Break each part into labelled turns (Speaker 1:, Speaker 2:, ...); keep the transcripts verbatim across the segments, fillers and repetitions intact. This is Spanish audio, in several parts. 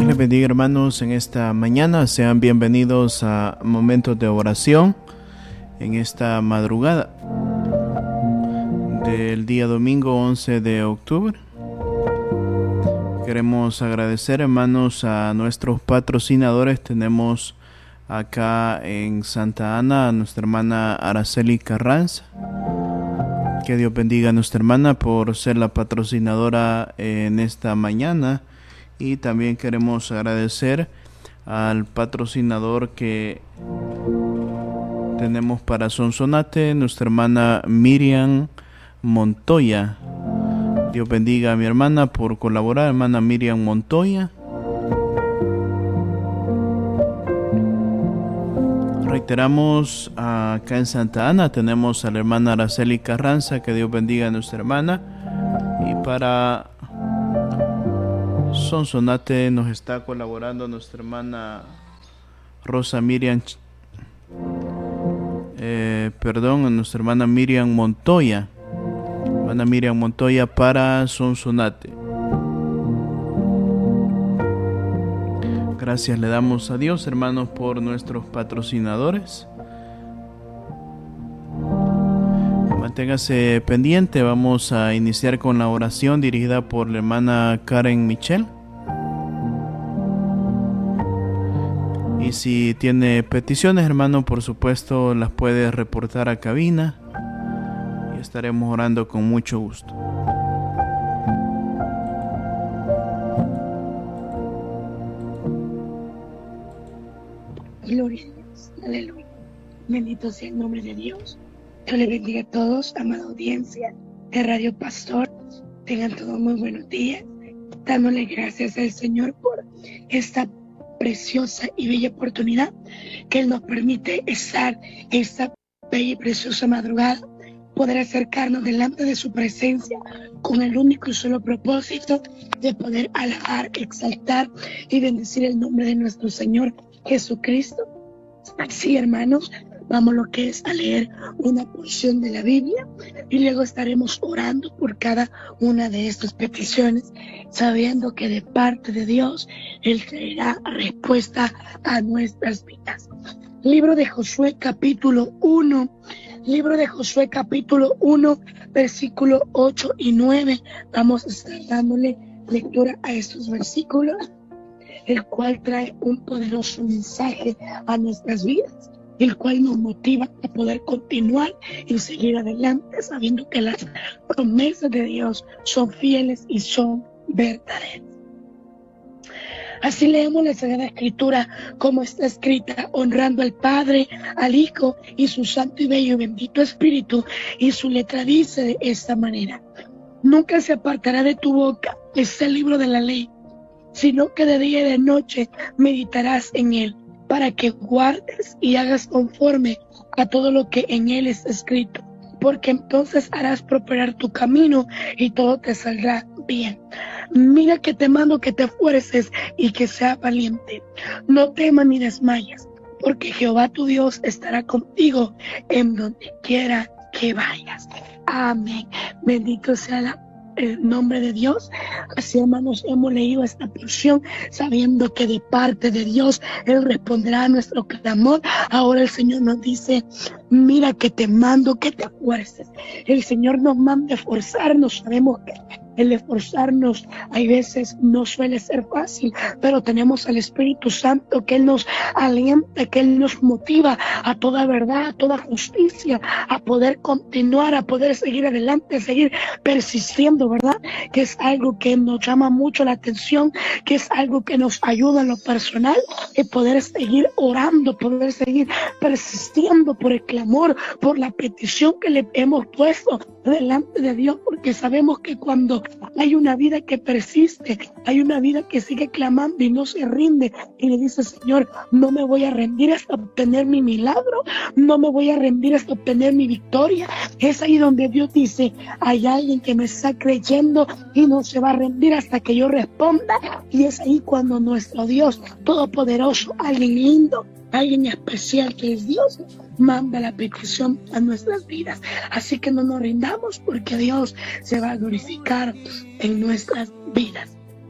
Speaker 1: Dios les bendiga, hermanos, en esta mañana. Sean bienvenidos a Momentos de Oración en esta madrugada del día domingo once de octubre. Queremos agradecer, hermanos, a nuestros patrocinadores. Tenemos acá en Santa Ana a nuestra hermana Araceli Carranza. Que Dios bendiga a nuestra hermana por ser la patrocinadora en esta mañana. Y también queremos agradecer al patrocinador que tenemos para Sonsonate, nuestra hermana Miriam Montoya. Dios bendiga a mi hermana por colaborar, hermana Miriam Montoya. Reiteramos, acá en Santa Ana tenemos a la hermana Araceli Carranza. Que Dios bendiga a nuestra hermana. Y para Sonsonate nos está colaborando nuestra hermana Rosa Miriam, eh, perdón, nuestra hermana Miriam Montoya, hermana Miriam Montoya para Sonsonate. Gracias le damos a Dios, hermanos, por nuestros patrocinadores. Manténgase pendiente, vamos a iniciar con la oración dirigida por la hermana Karen Michel. Y si tiene peticiones, hermano, por supuesto las puede reportar a cabina y estaremos orando con mucho gusto.
Speaker 2: Gloria a Dios, aleluya. Bendito sea el nombre de Dios. Dios les bendiga a todos, amada audiencia de Radio Pastor. Tengan todos muy buenos días, dándole gracias al Señor por esta preciosa y bella oportunidad que Él nos permite estar esta bella y preciosa madrugada, poder acercarnos delante de su presencia con el único y solo propósito de poder alabar, exaltar y bendecir el nombre de nuestro Señor Jesucristo. Así, hermanos, vamos lo que es a leer una porción de la Biblia y luego estaremos orando por cada una de estas peticiones, sabiendo que de parte de Dios Él traerá respuesta a nuestras vidas. Libro de Josué capítulo uno, libro de Josué capítulo uno, versículo ocho y nueve. Vamos a estar dándole lectura a estos versículos, el cual trae un poderoso mensaje a nuestras vidas, el cual nos motiva a poder continuar y seguir adelante, sabiendo que las promesas de Dios son fieles y son verdaderas. Así leemos la Sagrada Escritura como está escrita, honrando al Padre, al Hijo y su santo y bello y bendito Espíritu. Y su letra dice de esta manera: nunca se apartará de tu boca este libro de la ley, sino que de día y de noche meditarás en él, para que guardes y hagas conforme a todo lo que en él está escrito, porque entonces harás prosperar tu camino y todo te saldrá bien. Mira que te mando que te esfuerces y que seas valiente. No temas ni desmayes, porque Jehová tu Dios estará contigo en donde quiera que vayas. Amén. Bendito sea la el nombre de Dios. Así, hermanos, hemos leído esta porción sabiendo que de parte de Dios Él responderá a nuestro clamor. Ahora el Señor nos dice: mira que te mando que te esfuerces. El Señor nos manda a esforzarnos. Sabemos que el esforzarnos hay veces no suele ser fácil, pero tenemos al Espíritu Santo que Él nos alienta, que Él nos motiva a toda verdad, a toda justicia, a poder continuar, a poder seguir adelante, a seguir persistiendo, ¿verdad? Que es algo que nos llama mucho la atención, que es algo que nos ayuda en lo personal, y poder seguir orando, poder seguir persistiendo por el clamor, por la petición que le hemos puesto delante de Dios, porque sabemos que cuando hay una vida que persiste, hay una vida que sigue clamando y no se rinde y le dice: Señor, no me voy a rendir hasta obtener mi milagro, no me voy a rendir hasta obtener mi victoria. Es ahí donde Dios dice: hay alguien que me está creyendo y no se va a rendir hasta que yo responda. Y es ahí cuando nuestro Dios todopoderoso, alguien lindo, alguien especial que es Dios, manda la petición a nuestras vidas. Así que no nos rindamos, porque Dios se va a glorificar en nuestras vidas.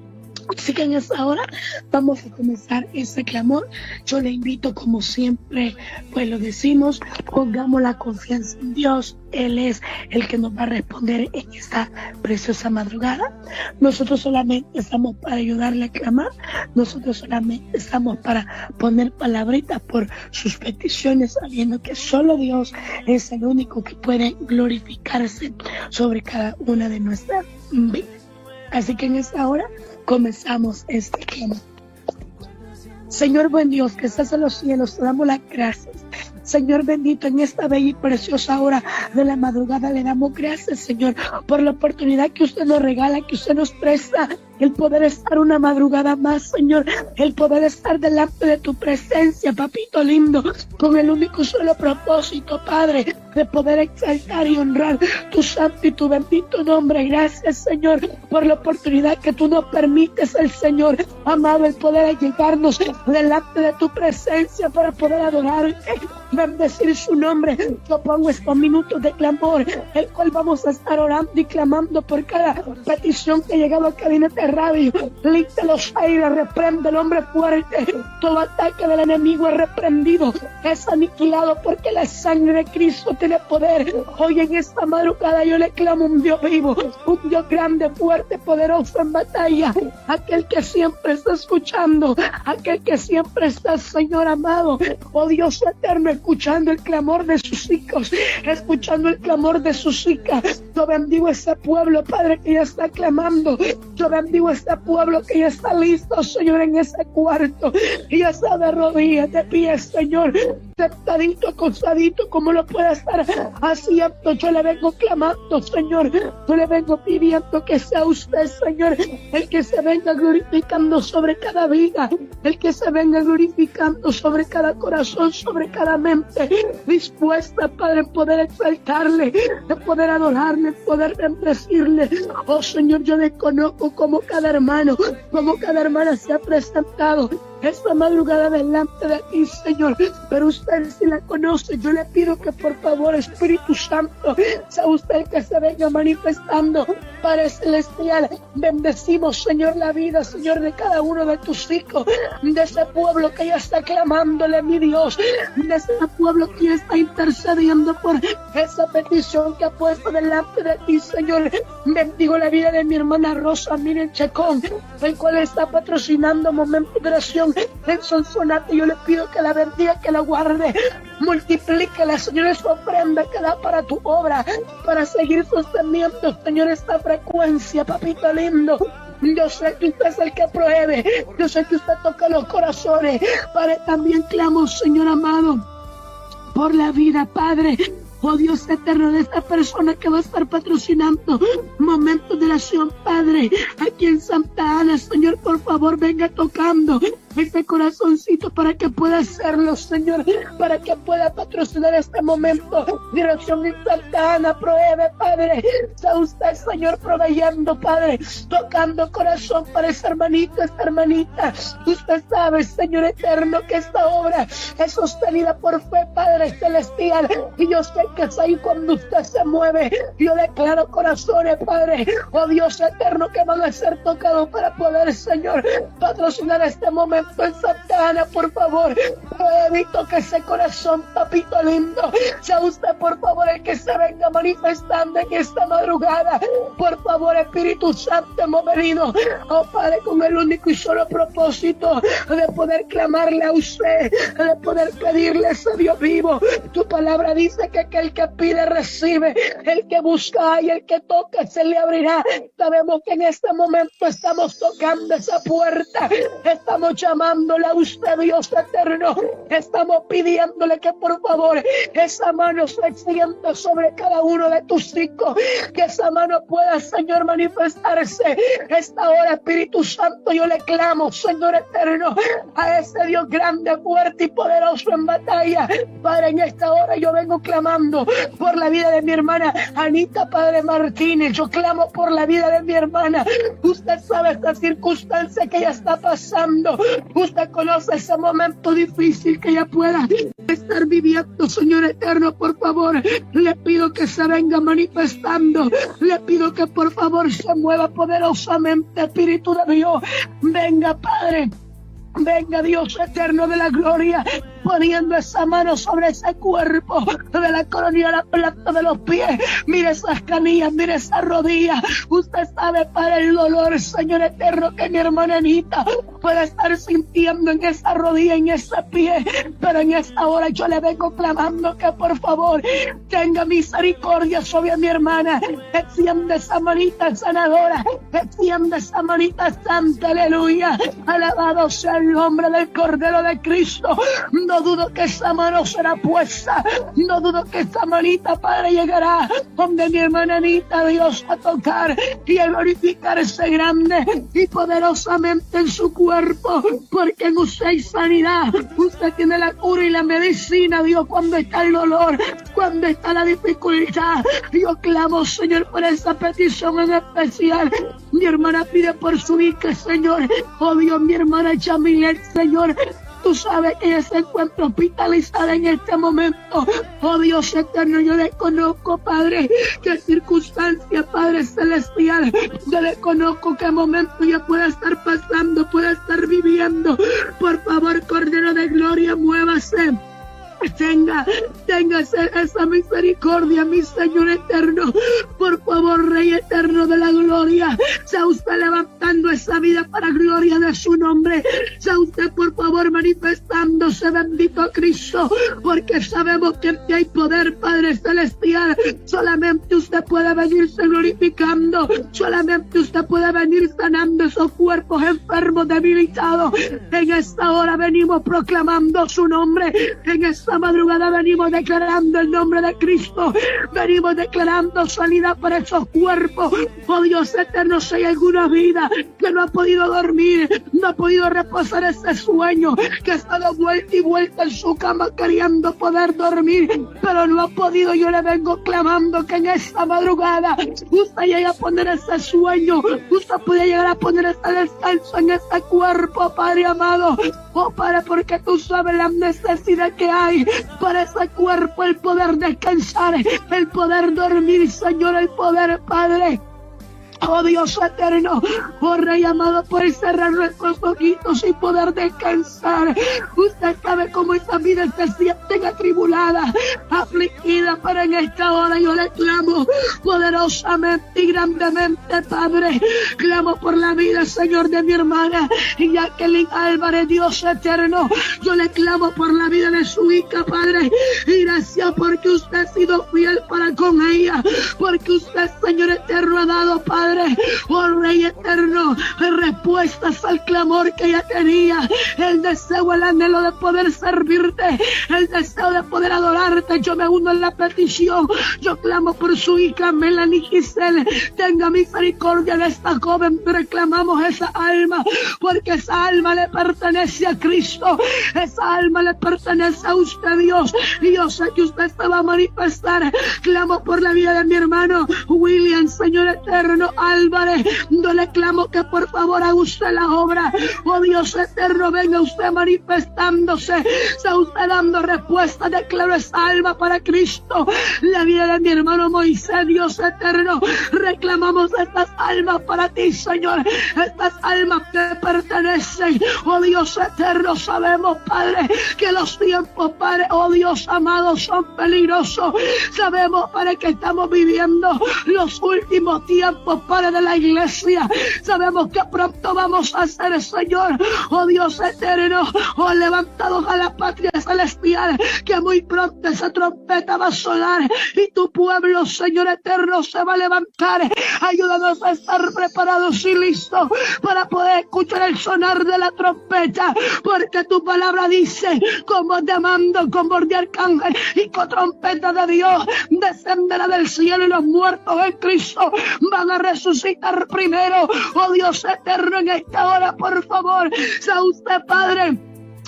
Speaker 2: Así que en esta hora vamos a comenzar ese clamor. Yo le invito, como siempre, pues lo decimos, pongamos la confianza en Dios. Él es el que nos va a responder en esta preciosa madrugada. Nosotros solamente estamos para ayudarle a clamar. Nosotros solamente estamos para poner palabritas por sus peticiones, sabiendo que solo Dios es el único que puede glorificarse sobre cada una de nuestras vidas. Así que en esta hora comenzamos este clamor. Señor buen Dios, que estás en los cielos, te damos las gracias. Señor bendito, en esta bella y preciosa hora de la madrugada le damos gracias, Señor, por la oportunidad que usted nos regala, que usted nos presta, el poder estar una madrugada más, Señor, el poder estar delante de tu presencia, papito lindo, con el único solo propósito, Padre, de poder exaltar y honrar tu santo y tu bendito nombre. Gracias, Señor, por la oportunidad que tú nos permites, el Señor, amado, el poder llegarnos delante de tu presencia para poder adorarte, bendecir su nombre. Yo pongo estos minutos de clamor, el cual vamos a estar orando y clamando por cada petición que ha llegado al gabinete radio. Limpia los aires, reprende el hombre fuerte. Todo ataque del enemigo es reprendido, es aniquilado, porque la sangre de Cristo tiene poder. Hoy en esta madrugada yo le clamo un Dios vivo, un Dios grande, fuerte, poderoso en batalla, aquel que siempre está escuchando, aquel que siempre está, Señor amado, oh Dios eterno, escuchando el clamor de sus hijos, escuchando el clamor de sus hijas. Yo bendigo a este pueblo, Padre, que ya está clamando. Yo bendigo a este pueblo que ya está listo, Señor, en ese cuarto, y ya está de rodillas, de pie, Señor, sentadito, acostadito, como lo pueda estar haciendo. Yo le vengo clamando, Señor, yo le vengo pidiendo que sea usted, Señor, el que se venga glorificando sobre cada vida, el que se venga glorificando sobre cada corazón, sobre cada mente dispuesta, Padre, en poder exaltarle, de poder adorarle, poder bendecirle. Oh Señor, yo desconozco cómo cada hermano, cómo cada hermana se ha presentado esta madrugada delante de ti, Señor, pero usted si la conoce. Yo le pido que por favor, Espíritu Santo, sea usted el que se venga manifestando. Padre Celestial, bendecimos, Señor, la vida, Señor, de cada uno de tus hijos, de ese pueblo que ya está clamándole, mi Dios, de ese pueblo que ya está intercediendo por esa petición que ha puesto delante de ti, Señor. Bendigo la vida de mi hermana Rosa Miren Chacón, el cual está patrocinando Momento de Oración en Sonsonate. Yo le pido que la bendiga, que la guarde, multiplique la, Señor, su ofrenda que da para tu obra, para seguir sosteniendo, Señor, esta frecuencia, papito lindo. Yo sé que usted es el que provee, yo sé que usted toca los corazones. Padre, también clamo, Señor amado, por la vida, Padre, oh Dios eterno, de esta persona que va a estar patrocinando Momentos de Oración, Padre, aquí en Santa Ana. Señor, por favor, venga tocando ese corazoncito para que pueda hacerlo, Señor, para que pueda patrocinar este momento de oración en Santa Ana. Provee, Padre, sea usted, Señor, proveyendo, Padre, tocando corazón para ese hermanito, esta hermanita. Usted sabe, Señor eterno, que esta obra es sostenida por fe, Padre Celestial, y yo sé que es ahí cuando usted se mueve. Yo declaro corazones, Padre, oh Dios eterno, que van a ser tocados para poder, Señor, patrocinar este momento en Santa Ana. Por favor, evito que ese corazón, papito lindo, sea usted, por favor, el que se venga manifestando en esta madrugada. Por favor, Espíritu Santo, hemos venido, oh Padre, con el único y solo propósito de poder clamarle a usted, de poder pedirle a ese Dios vivo. Tu palabra dice que aquel que pide recibe, el que busca y el que toca se le abrirá. Sabemos que en este momento estamos tocando esa puerta, estamos llamándole a usted, Dios eterno, estamos pidiéndole que por favor esa mano se extienda sobre cada uno de tus hijos, que esa mano pueda, Señor, manifestarse. Esta hora, Espíritu Santo, yo le clamo, Señor eterno, a ese Dios grande, fuerte y poderoso en batalla. Padre, en esta hora yo vengo clamando por la vida de mi hermana Anita, Padre Martínez. Yo clamo por la vida de mi hermana. Usted sabe esta circunstancia que ella está pasando, usted conoce ese momento difícil difícil que ella pueda estar viviendo, Señor eterno, por favor, le pido que se venga manifestando, le pido que por favor se mueva poderosamente, Espíritu de Dios, venga, Padre. Venga, Dios eterno de la gloria, poniendo esa mano sobre ese cuerpo, de la coronilla a la planta de los pies. Mire esas canillas, mire esas rodillas. Usted sabe para el dolor, Señor eterno, que mi hermana Anita puede estar sintiendo en esa rodilla, en ese pie. Pero en esta hora yo le vengo clamando que por favor tenga misericordia sobre mi hermana. Extiende esa manita sanadora, extiende esa manita santa, aleluya. Alabado sea el nombre del Cordero de Cristo. No dudo que esa mano será puesta, no dudo que esa manita, Padre, llegará donde mi hermana Anita, Dios, a tocar y a glorificarse grande y poderosamente en su cuerpo, porque en usted hay sanidad, usted tiene la cura y la medicina, Dios, cuando está el dolor, cuando está la dificultad. Yo clamo, Señor, por esa petición en especial. Mi hermana pide por su hija, Señor. Oh Dios, mi hermana Yamilet, Señor, tú sabes que ella se encuentra hospitalizada en este momento. Oh Dios eterno, yo desconozco, Padre, qué circunstancia, Padre celestial. Yo desconozco qué momento ella pueda estar pasando, pueda estar viviendo. Por favor, Cordero de Gloria, muévase. Tenga, tenga esa misericordia, mi Señor eterno. Por favor, Rey eterno de la gloria, sea usted levantando esa vida para gloria de su nombre. Sea usted, por favor, manifestándose, bendito Cristo, porque sabemos que en ti hay poder, Padre celestial. Solamente usted puede venirse glorificando, solamente usted puede venir sanando esos cuerpos enfermos, debilitados. En esta hora venimos proclamando su nombre. En esta madrugada venimos declarando el nombre de Cristo. Venimos declarando sanidad para esos cuerpos. Oh Dios eterno, si hay alguna vida que no ha podido dormir, no ha podido reposar ese sueño, que ha estado vuelta y vuelta en su cama queriendo poder dormir, pero no ha podido, yo le vengo clamando que en esta madrugada usted llegue a poner ese sueño, usted puede llegar a poner ese descanso en ese cuerpo, Padre amado. Oh Padre, porque tú sabes la necesidad que hay para ese cuerpo, el poder descansar, el poder dormir, Señor, el poder, Padre. Oh Dios eterno, oh Rey amado, por cerrar nuestros ojitos y poder descansar. Usted sabe cómo esta vida se siente atribulada, afligida, pero en esta hora yo le clamo poderosamente y grandemente, Padre. Clamo por la vida, Señor, de mi hermana Jacqueline Álvarez, Dios eterno. Yo le clamo por la vida de su hija, Padre. Y gracias porque usted ha sido fiel para con ella, porque usted, Señor eterno, ha dado, Padre, oh Rey eterno, respuestas al clamor que ella tenía, el deseo, el anhelo de poder servirte, el deseo de poder adorarte. Yo me uno en la petición, yo clamo por su hija Melanie Giselle. Tenga misericordia de esta joven, reclamamos esa alma, porque esa alma le pertenece a Cristo, esa alma le pertenece a usted, Dios, y yo sé que usted se va a manifestar. Clamo por la vida de mi hermano William, Señor eterno, Álvarez. Yo le clamo que por favor haga usted la obra. Oh Dios eterno, venga usted manifestándose, sea usted dando respuesta. Declaro esa alma para Cristo. La vida de mi hermano Moisés, Dios eterno, reclamamos estas almas para ti, Señor. Estas almas te pertenecen. Oh Dios eterno, sabemos, Padre, que los tiempos, Padre, oh Dios amado, son peligrosos. Sabemos, Padre, que estamos viviendo los últimos tiempos, Padre, de la iglesia. Sabemos que pronto vamos a ser, Señor, oh Dios eterno, oh levantados a la patria celestial, que muy pronto esa trompeta va a sonar y tu pueblo, Señor eterno, se va a levantar. Ayúdanos a estar preparados y listos para poder escuchar el sonar de la trompeta, porque tu palabra dice, con voz de mando, con voz de arcángel y con trompeta de Dios, descenderá del cielo y los muertos en Cristo van a resucitar primero. Oh Dios eterno, en esta hora, por favor, sea usted, Padre,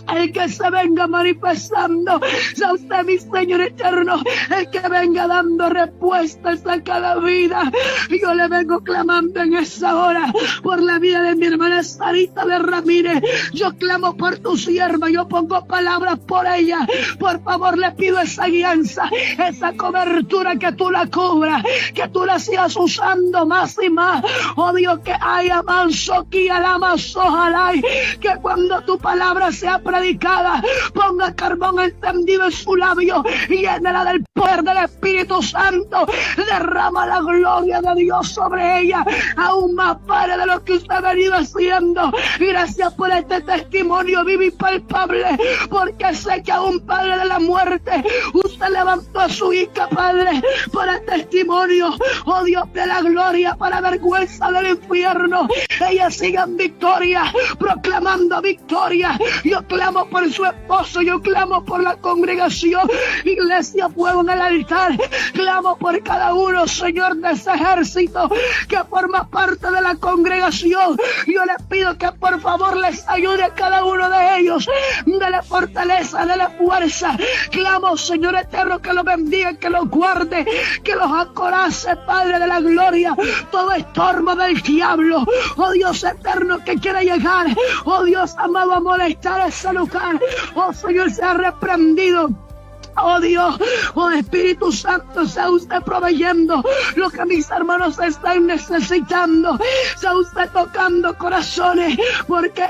Speaker 2: el que se venga manifestando, sea usted mi Señor eterno, el que venga dando respuestas a cada vida. Yo le vengo clamando en esa hora por la vida de mi hermana Sarita de Ramírez. Yo clamo por tu sierva, yo pongo palabras por ella. Por favor, le pido esa guianza, esa cobertura, que tú la cubras, que tú la sigas usando más y más. Oh Dios, que haya manso, que alamas, ojalá, que cuando tu palabra sea predicada, ponga carbón encendido en su labio y llénala del poder del Espíritu Santo. Derrama la gloria de Dios sobre ella, aún más, Padre, de lo que usted ha venido haciendo. Gracias por este testimonio vivo y palpable, porque sé que aún, Padre de la muerte, usted levantó a su hija, Padre, por el testimonio. Oh Dios de la gloria, para vergüenza del infierno, ella sigue en victoria, proclamando victoria. Yo clamo por su esposo, yo clamo por la congregación, Iglesia Fuego en el altar, clamo por cada uno, Señor, de ese ejército que forma parte de la congregación. Yo les pido que por favor les ayude a cada uno de ellos, dele fortaleza, dele fuerza. Clamo, Señor eterno, que los bendiga, que los guarde, que los acorace, Padre de la gloria, todo estorbo del diablo, oh Dios eterno, que quiera llegar, oh Dios amado, a molestar ese lugar. Oh Señor, sea reprendido. Oh Dios, oh Espíritu Santo, sea usted proveyendo lo que mis hermanos están necesitando. Sea usted tocando corazones, porque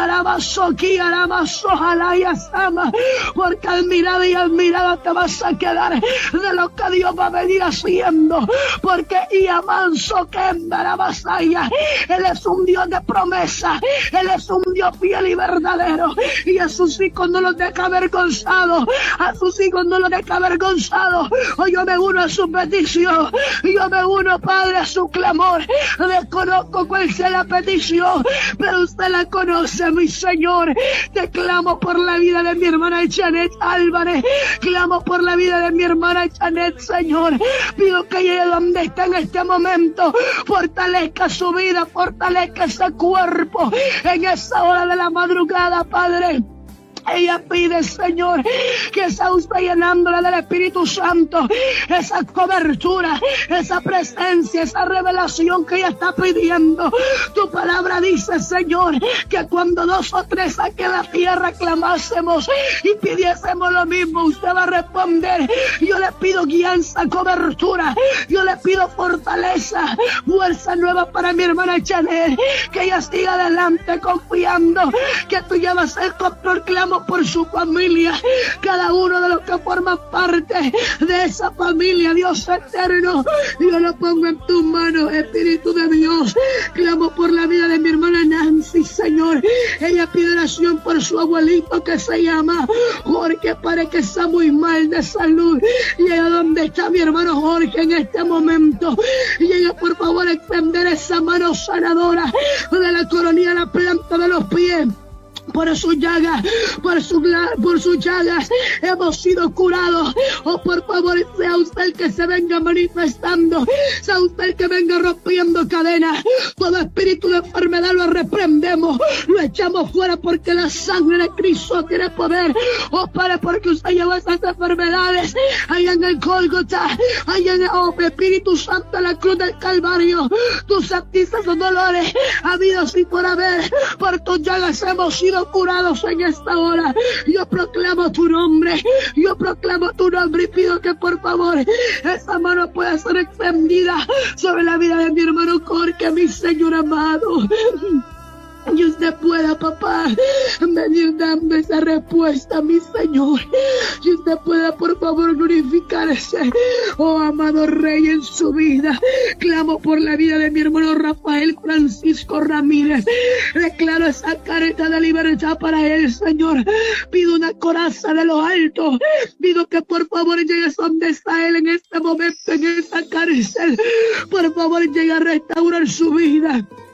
Speaker 2: porque admirada y admirada te vas a quedar de lo que Dios va a venir haciendo. Porque Iamanso que Vasaya, Él es un Dios de promesa, Él es un Dios fiel y verdadero, y a sus hijos no los deja avergonzados, a sus hijos no lo deja avergonzado. Hoy yo me uno a su petición, yo me uno, Padre, a su clamor. Desconozco cuál sea la petición, pero usted la conoce, mi Señor. Te clamo por la vida de mi hermana Janet Álvarez, clamo por la vida de mi hermana Janet, Señor. Pido que ella, donde está en este momento, fortalezca su vida, fortalezca ese cuerpo en esa hora de la madrugada, Padre. Ella pide, Señor, que sea usted llenándola del Espíritu Santo, esa cobertura, esa presencia, esa revelación que ella está pidiendo. Tu palabra dice, Señor, que cuando dos o tres aquí en la tierra clamásemos y pidiésemos lo mismo, usted va a responder. Yo le pido guianza, cobertura, yo le pido fortaleza, fuerza nueva para mi hermana Janet, que ella siga adelante confiando que tú llevas el control. Clamo por su familia, cada uno de los que forman parte de esa familia, Dios eterno, yo lo pongo en tus manos, Espíritu de Dios. Clamo por la vida de mi hermana Nancy, Señor. Ella pide oración por su abuelito que se llama Jorge, para que está muy mal de salud. Llega donde está mi hermano Jorge en este momento. Llega, por favor, a extender esa mano sanadora de la coronilla a la planta de los pies. Por sus llagas, por, su, por sus llagas hemos sido curados. Oh, por favor, sea usted el que se venga manifestando, sea usted el que venga rompiendo cadenas. Todo espíritu de enfermedad lo reprendemos, lo echamos fuera, porque la sangre de Cristo tiene poder. Oh, Padre, porque usted llevó esas enfermedades allá en el Gólgota, allá en el oh, Espíritu Santo, en la cruz del Calvario. Tú sentiste esos dolores habidos y por haber. Por tus llagas hemos sido curados en esta hora. Yo proclamo tu nombre, yo proclamo tu nombre y pido que por favor esa mano pueda ser extendida sobre la vida de mi hermano Jorge, mi Señor amado. Y usted pueda, papá, venir dando esa respuesta, mi Señor. Y usted pueda, por favor, glorificarse, oh amado Rey, en su vida. Clamo por la vida de mi hermano Rafael Francisco Ramírez. Declaro esa carta de libertad para él, Señor. Pido una coraza de lo alto. Pido que por favor llegues donde está él en este momento, en esa cárcel. Por favor, llegue a restaurar su vida.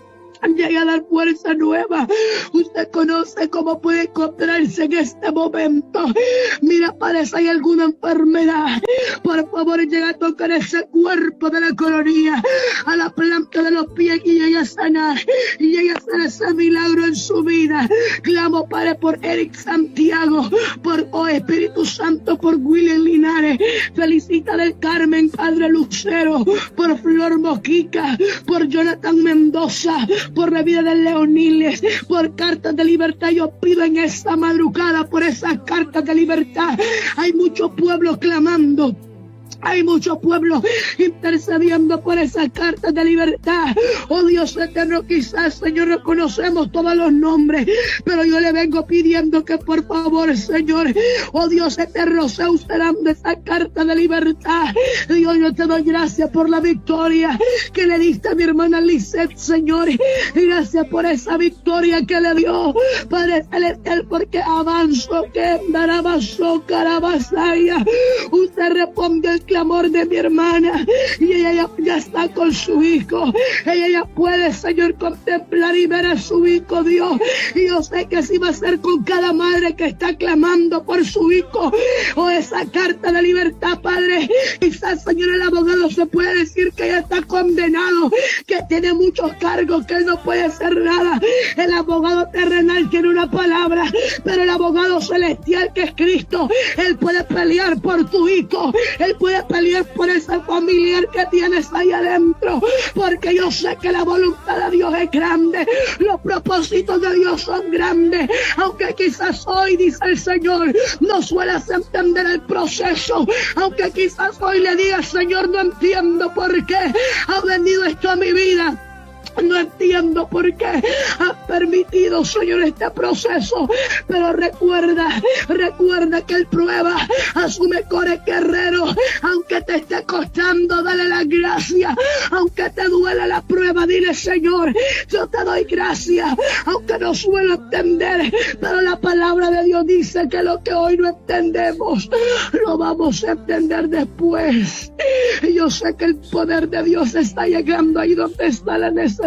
Speaker 2: llegue a dar fuerza nueva. Usted conoce cómo puede encontrarse en este momento. Mira, parece hay alguna enfermedad. Por favor, llega a tocar ese cuerpo de la coronilla, a la planta de los pies, y llegue a sanar, y llegue a hacer ese milagro en su vida. Clamo, Padre, por Eric Santiago, por oh Espíritu Santo, por William Linares, Felicita del Carmen, Padre Lucero, por Flor Mojica, por Jonathan Mendoza, por la vida de Leoniles, por cartas de libertad. Yo pido en esta madrugada por esas cartas de libertad. Hay muchos pueblos clamando. Hay muchos pueblos intercediendo por esas cartas de libertad. Oh Dios eterno, quizás, Señor, no conocemos todos los nombres, pero yo le vengo pidiendo que por favor, Señor, oh Dios eterno, sea usted dando esa carta de libertad. Dios, yo te doy gracias por la victoria que le diste a mi hermana Lisette, Señor. Gracias por esa victoria que le dio, Padre Celestial, porque avanzo que Darabaso Carabasaya. Usted responde el clamor de mi hermana y ella ya, ya está con su hijo. Ella ya puede, Señor, contemplar y ver a su hijo, Dios. Y yo sé que así va a ser con cada madre que está clamando por su hijo o esa carta de libertad, Padre. Quizás, Señor, el abogado se puede decir que ya está condenado, que tiene muchos cargos, que él no puede hacer nada. El abogado terrenal tiene una palabra, pero el abogado celestial, que es Cristo, él puede pelear por tu hijo, él puede pelear por ese familiar que tienes ahí adentro, porque yo sé que la voluntad de Dios es grande, los propósitos de Dios son grandes, aunque quizás hoy, dice el Señor, no suelas entender el proceso, aunque quizás hoy le digas, Señor, no entiendo por qué ha venido esto a mi vida. No entiendo por qué has permitido, Señor, este proceso, pero recuerda, recuerda que el prueba a su mejores guerreros, aunque te esté costando, dale la gracia, aunque te duele la prueba, dile, Señor, yo te doy gracias, aunque no suelo entender, pero la palabra de Dios dice que lo que hoy no entendemos, lo vamos a entender después. Y yo sé que el poder de Dios está llegando ahí donde está la necesidad.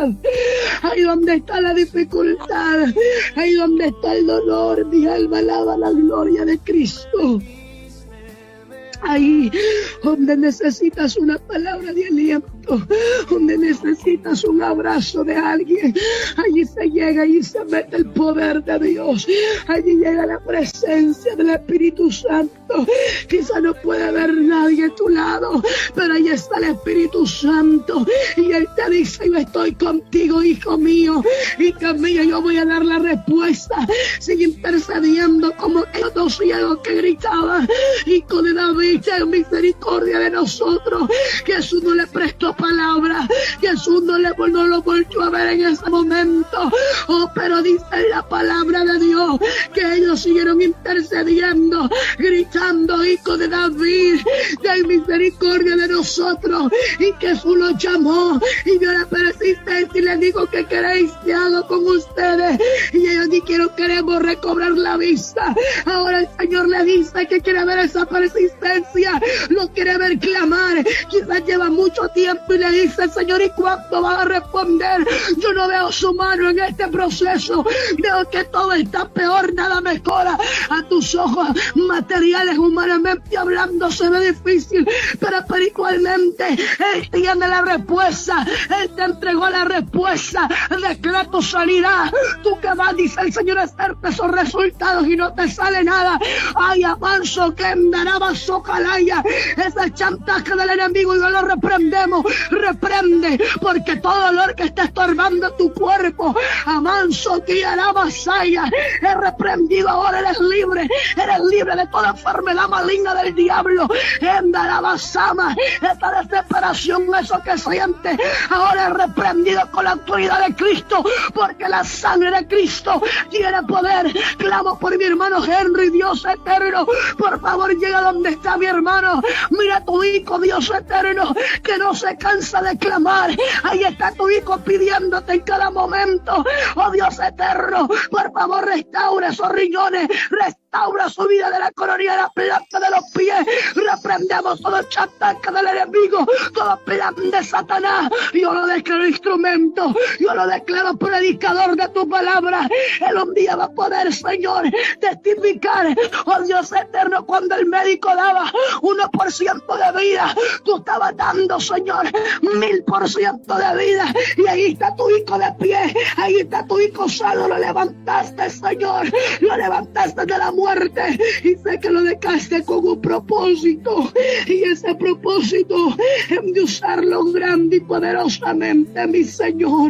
Speaker 2: Ahí donde está la dificultad, ahí donde está el dolor, mi alma alaba la gloria de Cristo. Ahí donde necesitas una palabra de aliento, donde necesitas un abrazo de alguien, allí se llega y se mete el poder de Dios, allí llega la presencia del Espíritu Santo. Quizá no puede ver nadie a tu lado, pero ahí está el Espíritu Santo y Él te dice, yo estoy contigo, hijo mío, hija mía, yo voy a dar la respuesta. Sigue intercediendo como aquellos dos ciegos que gritaban, hijo de David, ten misericordia de nosotros. Jesús no le prestó palabra, Jesús no, le, no lo volvió a ver en ese momento. Oh, pero dice la palabra de Dios que ellos siguieron intercediendo, gritando, hijo de David, ten misericordia de nosotros. Y Jesús los llamó y vio la persistencia y les dijo, ¿qué queréis que haga con ustedes? Y ellos dijeron, queremos recobrar la vista. Ahora el Señor le dice que quiere ver esa persistencia, lo quiere ver clamar. Quizás lleva mucho tiempo y le dice, Señor, ¿y cuándo va a responder? Yo no veo su mano en este proceso, veo que todo está peor, nada mejora. A tus ojos materiales, humanamente hablando, se ve difícil, pero espiritualmente Él tiene la respuesta, Él te entregó la respuesta. Declara tu sanidad, tú que vas, dice el Señor, a hacerte esos resultados y no te sale nada. Ay, avanzo que andará socalaya, ese chantaje del enemigo, y lo reprendemos. Reprende, porque todo dolor que está estorbando tu cuerpo, avanzo que hará masaya, es reprendido. Ahora eres libre, eres libre de toda enfermedad maligna del diablo. Andará basama, esta desesperación, eso que siente, ahora es reprendido con la autoridad de Cristo, porque la sangre de Cristo tiene poder. Clamo por mi hermano Henry, Dios eterno. Por favor, llega donde está mi hermano. Mira a tu hijo, Dios eterno, que no se cansa de clamar. Ahí está tu hijo pidiéndote en cada momento. Oh Dios eterno, por favor, restaura esos riñones. Restaura su vida de la coronilla de la planta de los pies. Reprendemos todo ataque del enemigo, todo plan de Satanás. Yo lo declaro instrumento, yo lo declaro predicador de tu palabra. Él un día va a poder, Señor, testificar. Oh Dios eterno, cuando el médico daba uno por ciento de vida, tú estabas dando, Señor, mil por ciento de vida. Y ahí está tu hijo de pie, ahí está tu hijo sano. Lo levantaste, Señor, lo levantaste de la muerte, y sé que lo dejaste con un propósito, y ese propósito es de usarlo grande y poderosamente, mi Señor.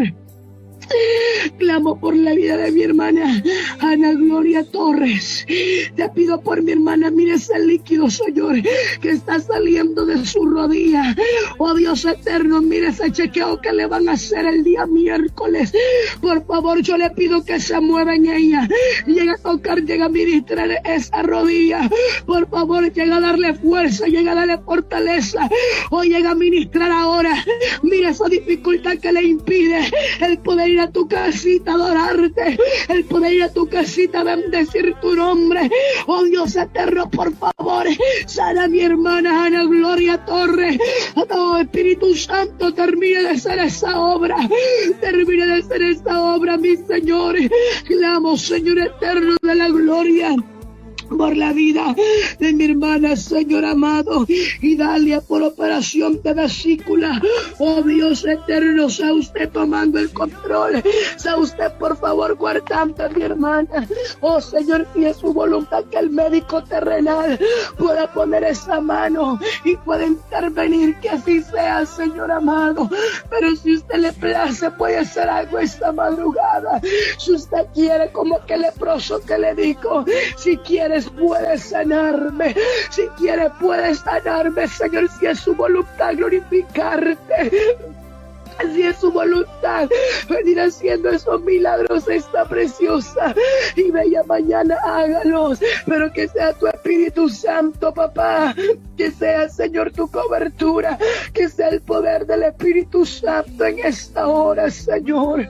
Speaker 2: Clamo por la vida de mi hermana Ana Gloria Torres. Te pido por mi hermana, mira ese líquido, Señor, que está saliendo de su rodilla. Oh Dios eterno, mira ese chequeo que le van a hacer el día miércoles. Por favor, yo le pido que se mueva en ella. Llega a tocar, llega a ministrar esa rodilla. Por favor, llega a darle fuerza, llega a darle fortaleza. O llega a ministrar ahora. Mira esa dificultad que le impide el poder ir a tu casita, adorarte, el poder ir a tu casita, bendecir tu nombre. Oh Dios eterno, por favor, sana a mi hermana Ana Gloria Torres. Oh Espíritu Santo, termine de hacer esa obra, termine de hacer esa obra, mi Señor. Clamo, Señor eterno de la gloria, por la vida de mi hermana, Señor amado, y Dalia por operación de vesícula. Oh Dios eterno, sea usted tomando el control, sea usted por favor guardando a mi hermana. Oh Señor, si es su voluntad que el médico terrenal pueda poner esa mano y pueda intervenir, que así sea, Señor amado. Pero si usted le place, puede hacer algo esta madrugada. Si usted quiere, como que leproso que le dijo, si quiere puedes sanarme, si quieres puedes sanarme, Señor, si es su voluntad glorificarte, si es su voluntad venir haciendo esos milagros esta preciosa y bella mañana, hágalos, pero que sea tu Espíritu Santo, papá, que sea, Señor, tu cobertura, que sea el poder del Espíritu Santo en esta hora, Señor.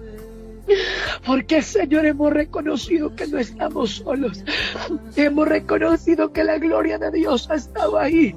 Speaker 2: Porque, Señor, hemos reconocido que no estamos solos. Hemos reconocido que la gloria de Dios ha estado ahí.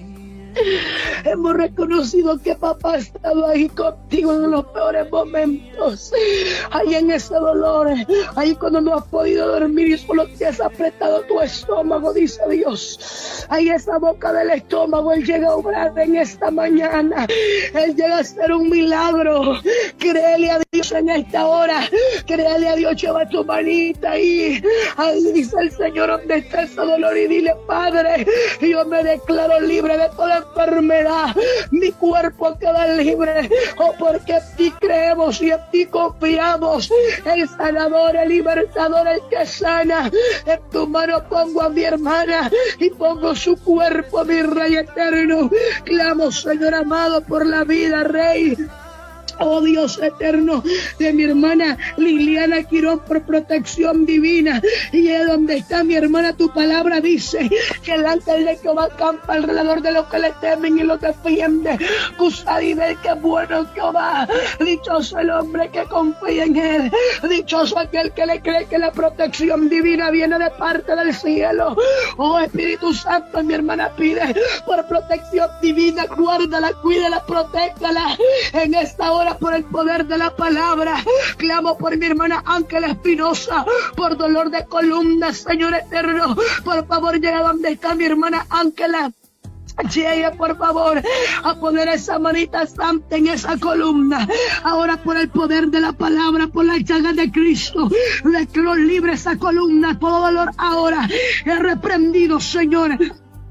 Speaker 2: Hemos reconocido que papá ha estado ahí contigo en los peores momentos, ahí en ese dolor, ahí cuando no has podido dormir y solo te has apretado tu estómago, dice Dios. Ahí esa boca del estómago, Él llega a obrar en esta mañana. Él llega a hacer un milagro. Créele a Dios en esta hora. Créele a Dios, lleva tu manita ahí. Ahí dice el Señor, donde está ese dolor, y dile: Padre, yo me declaro libre de toda enfermedad, mi cuerpo queda libre. Oh, porque en ti creemos y en ti confiamos. El sanador, el libertador, el que sana. En tu mano pongo a mi hermana y pongo su cuerpo, mi Rey eterno. Clamo, Señor amado, por la vida, Rey. Oh Dios eterno, de mi hermana Liliana Quirón, por protección divina. Y es donde está mi hermana, tu palabra dice que el ángel de Jehová campa alrededor de los que le temen y los defiende. Cusadime, que bueno Jehová. Dichoso el hombre que confía en él. Dichoso aquel que le cree que la protección divina viene de parte del cielo. Oh Espíritu Santo, mi hermana pide por protección divina. Guárdala, cuídala, protégala en esta hora por el poder de la palabra. Clamo por mi hermana Ángela Espinosa, por dolor de columna, Señor eterno. Por favor, llega donde está mi hermana Ángela. Llegue, por favor, a poner esa manita santa en esa columna. Ahora, por el poder de la palabra, por la llaga de Cristo, declaro libre esa columna. Todo dolor ahora es reprendido, Señor.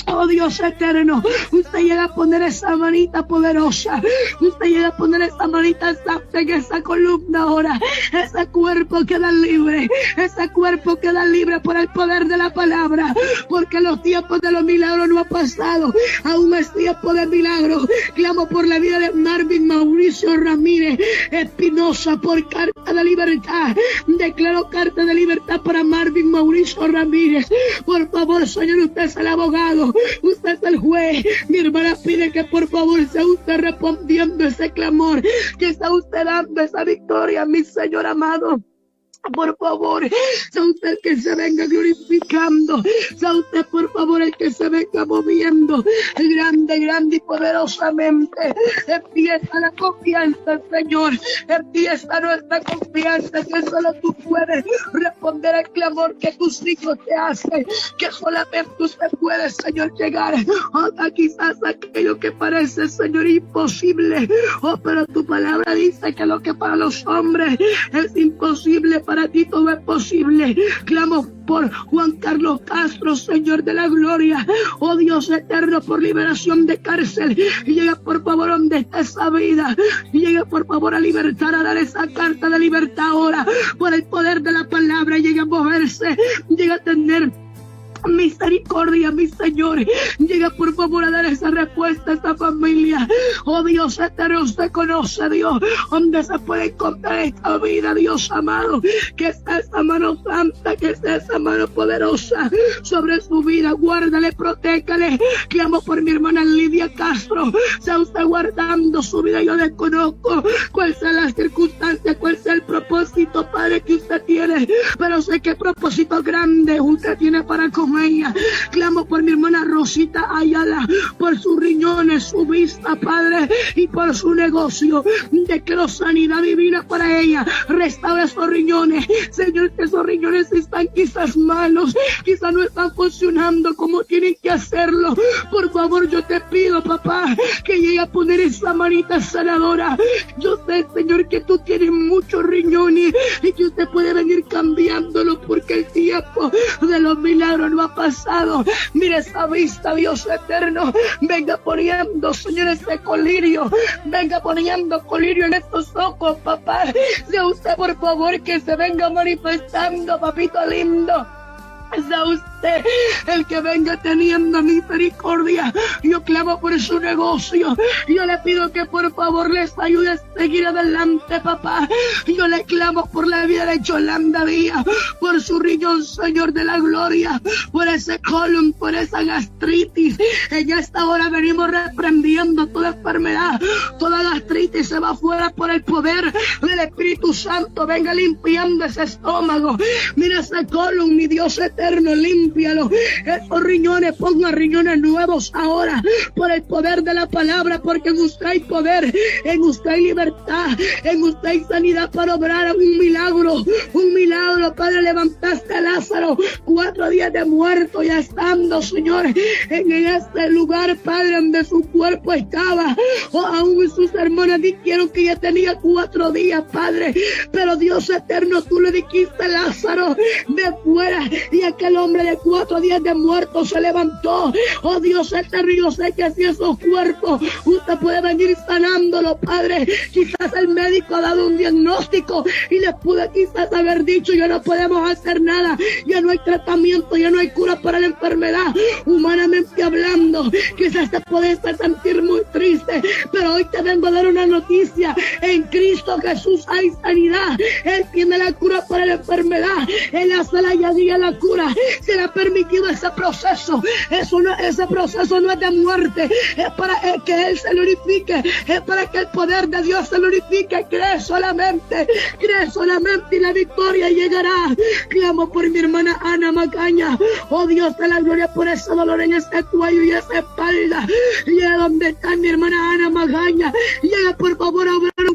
Speaker 2: Oh Dios eterno, usted llega a poner esa manita poderosa, usted llega a poner esa manita santa en esa columna ahora. Ese cuerpo queda libre, ese cuerpo queda libre por el poder de la palabra, porque los tiempos de los milagros no han pasado, aún es tiempo de milagros. Clamo por la vida de Marvin Mauricio Ramírez Espinosa, por carta de libertad. Declaro carta de libertad para Marvin Mauricio Ramírez. Por favor, Señor, usted es el abogado, usted es el juez. Mi hermana pide que por favor sea usted respondiendo ese clamor, que sea usted dando esa victoria, mi Señor amado. Por favor, sea usted el que se venga glorificando, sea usted por favor el que se venga moviendo grande, grande y poderosamente. Empieza la confianza, Señor, empieza nuestra confianza, que solo tú puedes responder al clamor que tus hijos te hacen, que solamente usted puede, Señor, llegar a quizás aquello que parece, Señor, imposible. Oh, pero tu palabra dice que lo que para los hombres es imposible, para ti todo es posible. Clamo por Juan Carlos Castro, Señor de la gloria. Oh Dios eterno, por liberación de cárcel. Y llega por favor donde está esa vida. Y llega por favor a libertar, a dar esa carta de libertad ahora. Por el poder de la palabra. Llega a moverse. Llega a tener misericordia, mi Señor. Llega por favor a dar esa respuesta a esta familia. Oh Dios eterno, usted conoce, Dios, donde se puede encontrar esta vida, Dios amado. Que sea esa mano santa, que sea esa mano poderosa sobre su vida. Guárdale, protécale. Clamo por mi hermana Lidia Castro. Sea usted guardando su vida. Yo desconozco cuál sea la circunstancia, cuál sea el propósito, Padre, que usted tiene, pero sé que propósito grande usted tiene para con ella. Clamo por mi hermana Rosita Ayala, por sus riñones, su vista, Padre, y por su negocio. Declaro sanidad divina para ella. Restaura esos riñones, Señor, que esos riñones están quizás malos, quizás no están funcionando como tienen que hacerlo. Por favor, yo te pido, papá, que llegue a poner esa manita sanadora. Yo sé, Señor, que tú tienes muchos riñones y que usted puede venir cambiándolo, porque el tiempo de los milagros no ha pasado. Mire esa vista, Dios eterno. Venga poniendo, Señor, este colirio. Venga poniendo colirio en estos ojos, papá. Sea usted, por favor, que se venga manifestando, papito lindo. Sea usted el que venga teniendo misericordia. Yo clamo por su negocio. Yo le pido que por favor les ayude a seguir adelante, papá. Yo le clamo por la vida de Yolanda Díaz, por su riñón, Señor de la gloria, por ese colon, por esa gastritis. En esta hora venimos reprendiendo toda enfermedad, toda gastritis se va fuera por el poder del Espíritu Santo. Venga limpiando ese estómago. Mira ese colon, mi Dios eterno, límpialo. Esos riñones, ponga riñones nuevos ahora por el poder de la palabra, porque en usted hay poder, en usted hay libertad, en usted hay sanidad para obrar un milagro, un milagro. Padre, levantaste a Lázaro cuatro días de muerto, ya estando, Señor, en este lugar, Padre, donde su cuerpo estaba. Oh, aún sus hermanas dijeron que ya tenía cuatro días, Padre, pero Dios eterno, tú le dijiste a Lázaro de fuera, y aquel hombre de cuatro días de muerto se levantó. Oh Dios eterno, yo sé que si esos cuerpos usted puede venir sanándolo, Padre. Quizás el médico ha dado un diagnóstico y les pudo quizás haber dicho: ya no podemos hacer nada, ya no hay tratamiento, ya no hay cura para la enfermedad. Humanamente hablando, quizás te puedes sentir muy triste, pero hoy te vengo a dar una noticia: en Cristo Jesús hay sanidad. Él tiene la cura para la enfermedad, Él hace la llaga, la cura. Se le ha permitido ese proceso. Eso no, ese proceso no es de muerte, es para que Él se glorifique, es para que el poder de Dios se glorifique. Cree solamente, cree solamente y la victoria llegará. Clamo por mi hermana Ana Magaña. Oh Dios de la gloria, por ese dolor en ese cuello y esa espalda. Llega donde está mi hermana Ana Magaña. Llega por favor a obrar un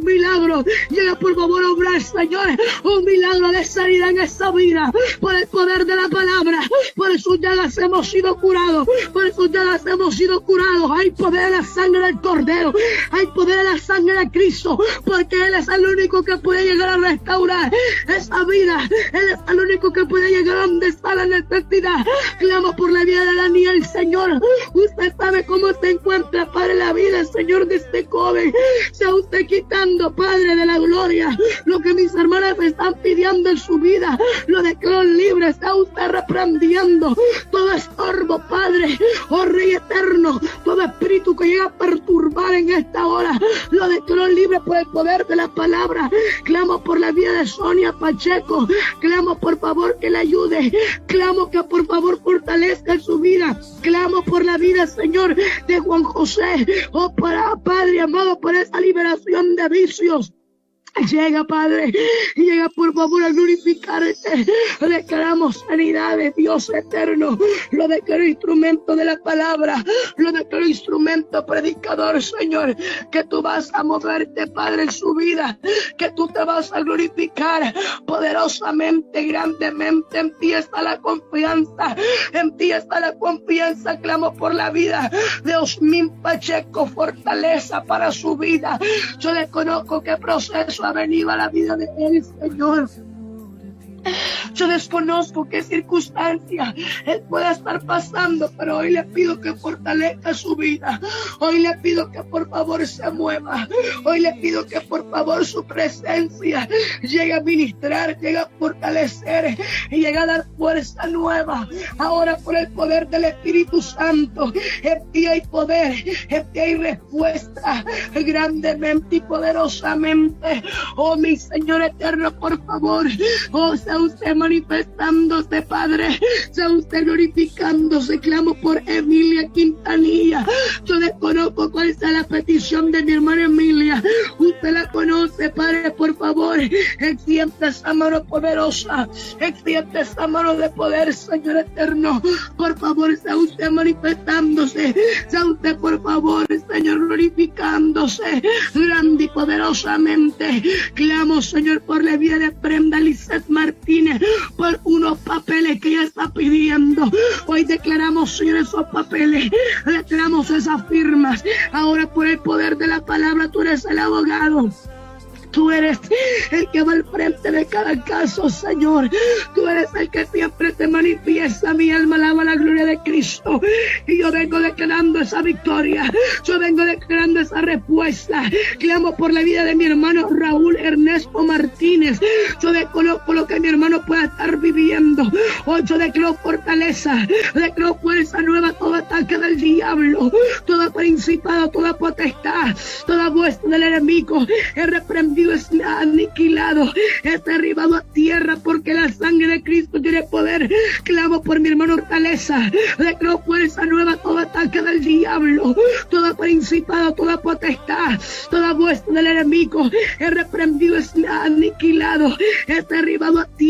Speaker 2: un milagro. Llega por favor a obrar, Señor, un milagro de sanidad en esta vida, por el poder de la palabra. Por sus llagas hemos sido curados, por sus llagas hemos sido curados. Hay poder en la sangre del Cordero, hay poder en la sangre de Cristo, porque Él es el único que puede llegar a restaurar esa vida. Él es el único que puede llegar a donde está la necesidad. Clamo por la vida de Daniel, Señor. Usted sabe cómo se encuentra, Padre, la vida, Señor, de este joven. Sea usted quitando, Padre de la gloria, lo que mis hermanas me están pidiendo en su vida. Lo declaro libre. Sea usted reprendiendo todo estorbo, Padre, oh Rey eterno, todo espíritu que llega a perturbar en esta hora. Lo declaro libre por el poder de la palabra. Clamo por la vida de Sonia Pacheco. Clamo por favor que la ayude. Clamo que por favor fortalezca su vida. Clamo por la vida, Señor, de Juan José. Oh, para Padre amado, por esa liberación de vicios. Llega, Padre, llega por favor a glorificarte. Declaramos sanidad de Dios eterno. Lo declaro instrumento de la palabra. Lo declaro instrumento predicador, Señor. Que tú vas a moverte, Padre, en su vida. Que tú te vas a glorificar poderosamente, grandemente. En ti está la confianza. En ti está la confianza. Clamo por la vida de Osmin Pacheco. Fortaleza para su vida. Yo desconozco qué proceso ha venido a la vida de él, Señor. Yo desconozco qué circunstancia él pueda estar pasando, pero hoy le pido que fortalezca su vida. Hoy le pido que por favor se mueva. Hoy le pido que por favor su presencia llegue a ministrar, llegue a fortalecer y llegue a dar fuerza nueva. Ahora por el poder del Espíritu Santo, en ti hay poder, en ti hay respuesta grandemente y poderosamente. Oh mi Señor eterno, por favor, oh sea usted manifestándose, Padre, sea usted glorificándose. Clamo por Emilia Quintanilla. Yo desconozco cuál sea la petición de mi hermana Emilia. Usted la conoce, Padre, por favor, extiende esa mano poderosa, extiende esa mano de poder, Señor eterno. Por favor, sea usted manifestándose, sea usted por favor, Señor, glorificándose grande y poderosamente. Clamo, Señor, por la vida de Brenda Lizeth Martínez, por unos papeles que ella está pidiendo. Hoy declaramos, Señor, esos papeles, declaramos esas firmas. Ahora por el poder de la palabra, tú eres el abogado. Tú eres el que va al frente de cada caso, Señor. Tú eres el que siempre te manifiesta. Mi alma alaba la gloria de Cristo. Y yo vengo declarando esa victoria. Yo vengo declarando esa respuesta. Clamo por la vida de mi hermano Raúl Ernesto Martínez. Yo desconozco lo que mi hermano pueda estar viviendo. Hoy yo declaro fortaleza. Declaro fuerza nueva. Todo ataque del diablo. Todo principado, toda potestad, toda vuestra del enemigo es reprendido, es aniquilado, es derribado a tierra, porque la sangre de Cristo tiene poder. Clamo por mi hermano Hortaleza. Declaro fuerza nueva. Todo ataque del diablo, todo principado, toda potestad, toda vuestra del enemigo es reprendido, es aniquilado, es derribado a tierra.